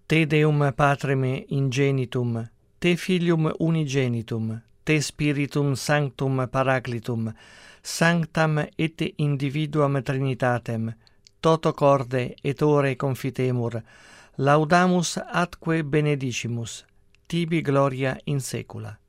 Te Deum Patrem ingenitum, te Filium unigenitum, te Spiritum Sanctum Paraclitum, sanctam et individuam Trinitatem, toto corde et ore confitemur, laudamus atque benedicimus, tibi gloria in saecula.